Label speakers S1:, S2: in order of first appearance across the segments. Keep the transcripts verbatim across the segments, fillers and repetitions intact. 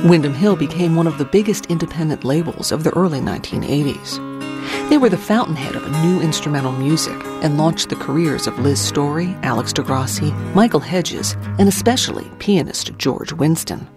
S1: Windham Hill became one of the biggest independent labels of the early nineteen eighties. They were the fountainhead of a new instrumental music and launched the careers of Liz Story, Alex DeGrassi, Michael Hedges, and especially pianist George Winston.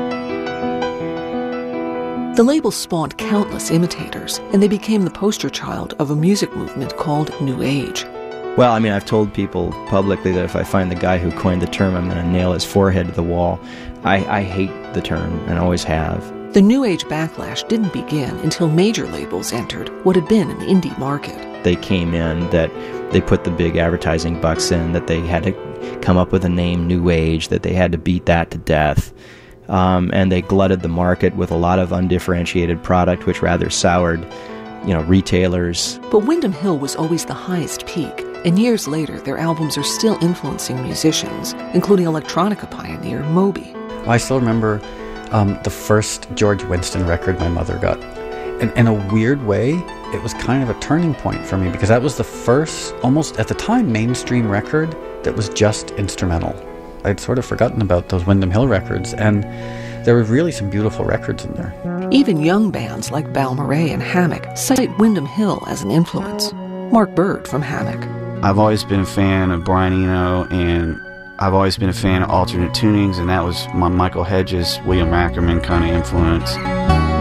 S1: The label spawned countless imitators, and they became the poster child of a music movement called New Age.
S2: Well, I mean, I've told people publicly that if I find the guy who coined the term, I'm going to nail his forehead to the wall. I, I hate the term, and always have.
S1: The New Age backlash didn't begin until major labels entered what had been an indie market.
S2: They came in, that they put the big advertising bucks in, that they had to come up with a name, New Age, that they had to beat that to death. Um, and they glutted the market with a lot of undifferentiated product, which rather soured, you know, retailers.
S1: But Windham Hill was always the highest peak, and years later, their albums are still influencing musicians, including electronica pioneer Moby.
S3: I still remember um, the first George Winston record my mother got. And in a weird way, it was kind of a turning point for me, because that was the first, almost at the time, mainstream record that was just instrumental. I'd sort of forgotten about those Windham Hill records, and there were really some beautiful records in there.
S1: Even young bands like Balmorhea and Hammock cite Windham Hill as an influence. Mark Bird from Hammock.
S4: I've always been a fan of Brian Eno, and I've always been a fan of alternate tunings, and that was my Michael Hedges, William Ackerman kind of influence.